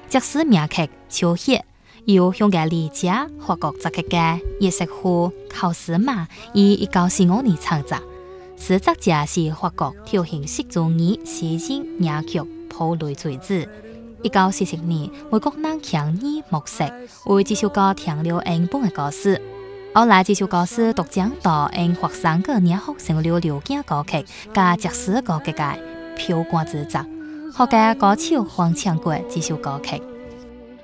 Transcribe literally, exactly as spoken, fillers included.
这诗名曲小叶，由香港理解法國作曲家葉錫夫考斯馬於一九四五年創作。詩作者是法國流行式中語詩人雅曲普雷瑞子。一九四七年，美國人強尼莫瑟為這首歌填了英本嘅歌詞。後來這首歌詞獨獎到英學生嘅熱學成了流行歌曲加爵士歌曲嘅標杆之作。學嘅歌手翻唱過這首歌曲。